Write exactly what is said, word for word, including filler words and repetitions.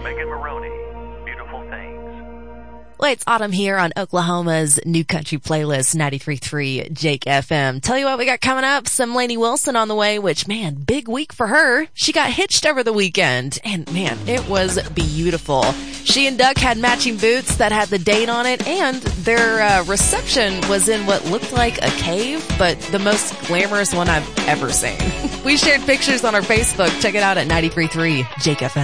Megan Maroney, Beautiful Things. Well, it's Autumn here on Oklahoma's New Country Playlist, ninety-three point three Jake F M. Tell you what we got coming up. Some Lainey Wilson on the way, which, man, big week for her. She got hitched over the weekend, and, man, it was beautiful. She and Doug had matching boots that had the date on it, and their uh, reception was in what looked like a cave, but the most glamorous one I've ever seen. We shared pictures on our Facebook. Check it out at ninety-three point three Jake F M.